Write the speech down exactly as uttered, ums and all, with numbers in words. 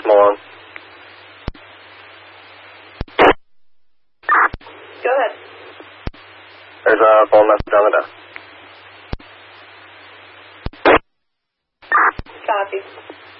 Malone. Go ahead. There's a phone message on the desk. Copy.